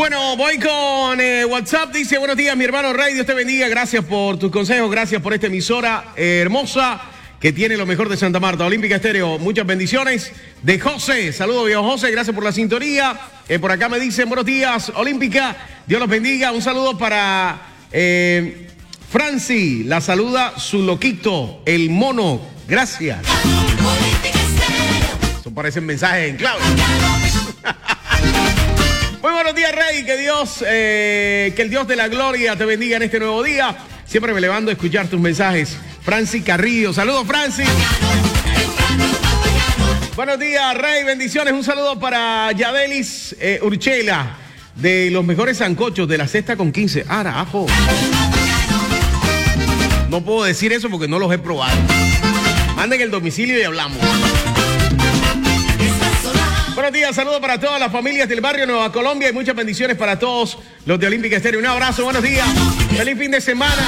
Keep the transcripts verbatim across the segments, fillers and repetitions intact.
Bueno, voy con eh, WhatsApp. Dice, buenos días, mi hermano Rey, Dios te bendiga. Gracias por tus consejos, gracias por esta emisora eh, hermosa que tiene lo mejor de Santa Marta. Olímpica Estéreo, muchas bendiciones. De José, saludos, viejo José, gracias por la sintonía. Eh, por acá me dicen, buenos días, Olímpica, Dios los bendiga. Un saludo para eh, Franci, la saluda su loquito, el mono. Gracias. Eso parecen mensajes en clave. Muy buenos días, Rey, que Dios, eh, que el Dios de la gloria te bendiga en este nuevo día. Siempre me levanto a escuchar tus mensajes. Franci Carrillo, saludos, Franci. Buenos días, Rey, bendiciones. Un saludo para Yadelis eh, Urchela, de los mejores sancochos de la Sexta con quince. Arajo. No puedo decir eso porque no los he probado. Manden el domicilio y hablamos. Buenos días, saludos para todas las familias del barrio Nueva Colombia y muchas bendiciones para todos los de Olímpica Estéreo. Un abrazo, buenos días, feliz fin de semana.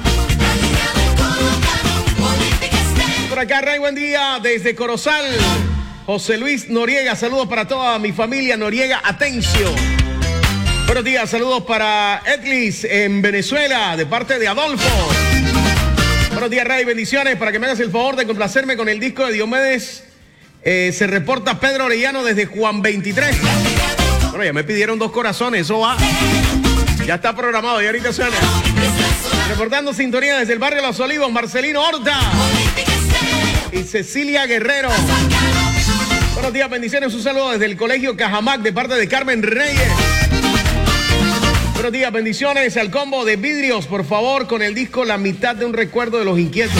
Por acá, Rey, buen día desde Corozal. José Luis Noriega, saludos para toda mi familia Noriega, atención. Buenos días, saludos para Edlis en Venezuela, de parte de Adolfo. Buenos días, Rey, bendiciones, para que me hagas el favor de complacerme con el disco de Diomedes. Eh, se reporta Pedro Orellano desde Juan veintitrés. Bueno, ya me pidieron dos corazones, eso va. Ya está programado y ahorita suena. Reportando sintonía desde el barrio Los Olivos, Marcelino Horta y Cecilia Guerrero. Buenos días, bendiciones, un saludo desde el colegio Cajamac de parte de Carmen Reyes. Buenos días, bendiciones al combo de vidrios, por favor, con el disco La mitad de un recuerdo de los inquietos.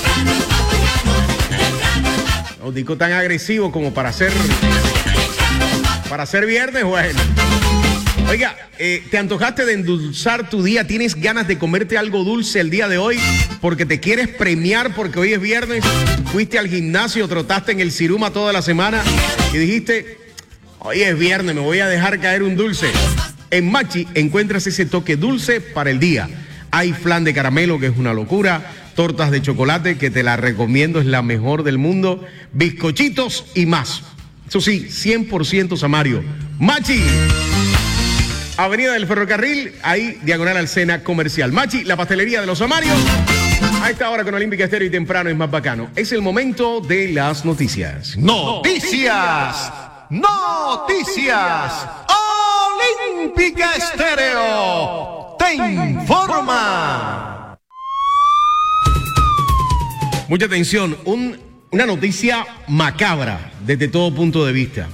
Un disco tan agresivo como para hacer para hacer viernes, bueno. Oiga, eh, ¿te antojaste de endulzar tu día? ¿Tienes ganas de comerte algo dulce el día de hoy? Porque te quieres premiar porque hoy es viernes. Fuiste al gimnasio, trotaste en el Ciruma toda la semana y dijiste, hoy es viernes, me voy a dejar caer un dulce. En Machi encuentras ese toque dulce para el día. Hay flan de caramelo, que es una locura. Tortas de chocolate, que te la recomiendo, es la mejor del mundo. Bizcochitos y más. Eso sí, cien por ciento Samario. Machi, Avenida del Ferrocarril, ahí diagonal al Sena Comercial. Machi, la pastelería de los Samarios. A esta hora con Olímpica Estéreo y temprano es más bacano. Es el momento de las noticias. Noticias. Noticias. Olímpica Estéreo te informa. Mucha atención, un, una noticia macabra desde todo punto de vista.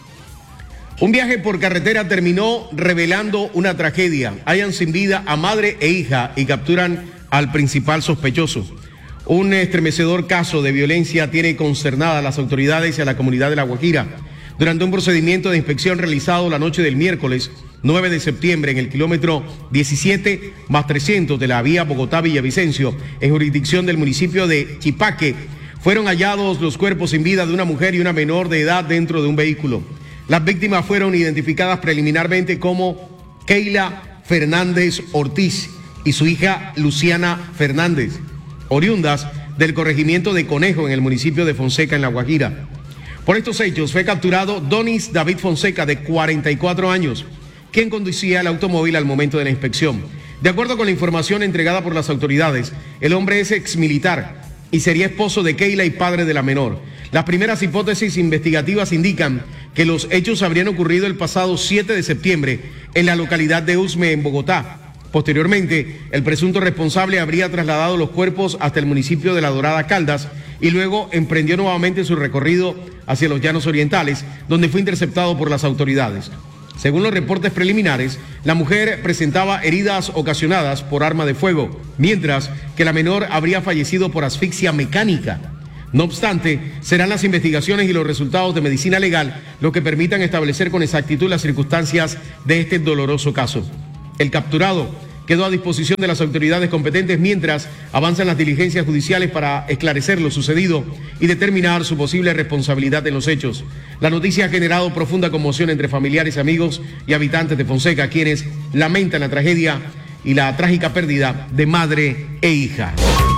Un viaje por carretera terminó revelando una tragedia. Hallan sin vida a madre e hija y capturan al principal sospechoso. Un estremecedor caso de violencia tiene consternada a las autoridades y a la comunidad de La Guajira. Durante un procedimiento de inspección realizado la noche del miércoles nueve de septiembre en el kilómetro diecisiete más trescientos de la vía Bogotá-Villavicencio, en jurisdicción del municipio de Chipaque, fueron hallados los cuerpos sin vida de una mujer y una menor de edad dentro de un vehículo. Las víctimas fueron identificadas preliminarmente como Keila Fernández Ortiz y su hija Luciana Fernández, oriundas del corregimiento de Conejo en el municipio de Fonseca, en La Guajira. Por estos hechos fue capturado Donis David Fonseca, de cuarenta y cuatro años, quien conducía el automóvil al momento de la inspección. De acuerdo con la información entregada por las autoridades, el hombre es exmilitar y sería esposo de Keila y padre de la menor. Las primeras hipótesis investigativas indican que los hechos habrían ocurrido el pasado siete de septiembre en la localidad de Usme, en Bogotá. Posteriormente, el presunto responsable habría trasladado los cuerpos hasta el municipio de La Dorada, Caldas, y luego emprendió nuevamente su recorrido hacia los Llanos Orientales, donde fue interceptado por las autoridades. Según los reportes preliminares, la mujer presentaba heridas ocasionadas por arma de fuego, mientras que la menor habría fallecido por asfixia mecánica. No obstante, serán las investigaciones y los resultados de medicina legal lo que permitan establecer con exactitud las circunstancias de este doloroso caso. El capturado quedó a disposición de las autoridades competentes mientras avanzan las diligencias judiciales para esclarecer lo sucedido y determinar su posible responsabilidad en los hechos. La noticia ha generado profunda conmoción entre familiares, amigos y habitantes de Fonseca, quienes lamentan la tragedia y la trágica pérdida de madre e hija.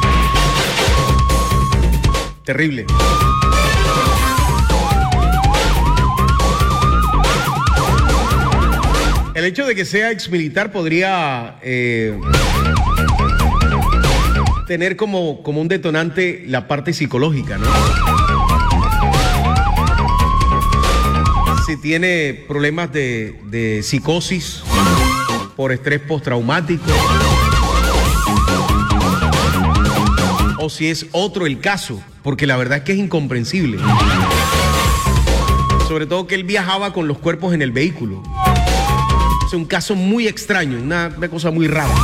Terrible. el hecho de que sea exmilitar podría eh, tener como, como un detonante la parte psicológica, ¿no? Si tiene problemas de, de psicosis por estrés postraumático, o si es otro el caso, porque la verdad es que es incomprensible. Sobre todo que él viajaba con los cuerpos en el vehículo. Es un caso muy extraño, una, una cosa muy rara.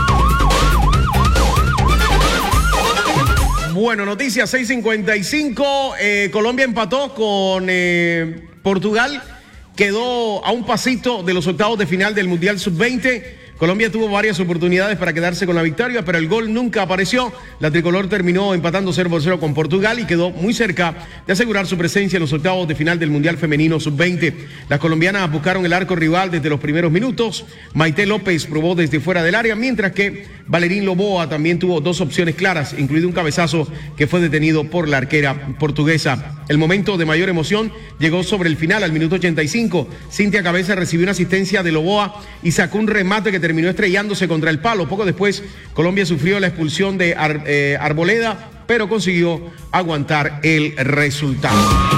Bueno, noticias seis cincuenta y cinco. Eh, Colombia empató con eh, Portugal. Quedó a un pasito de los octavos de final del Mundial sub veinte. Colombia tuvo varias oportunidades para quedarse con la victoria, pero el gol nunca apareció. La tricolor terminó empatando cero por cero con Portugal y quedó muy cerca de asegurar su presencia en los octavos de final del Mundial Femenino sub veinte. Las colombianas buscaron el arco rival desde los primeros minutos. Maite López probó desde fuera del área, mientras que Valerín Loboa también tuvo dos opciones claras, incluido un cabezazo que fue detenido por la arquera portuguesa. El momento de mayor emoción llegó sobre el final, al minuto ochenta y cinco. Cintia Cabeza recibió una asistencia de Loboa y sacó un remate que terminó estrellándose contra el palo. Poco después, Colombia sufrió la expulsión de Ar, eh, Arboleda, pero consiguió aguantar el resultado.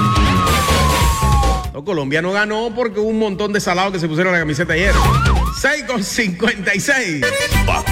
No, Colombia no ganó porque hubo un montón de salados que se pusieron la camiseta ayer. seis con cincuenta y seis.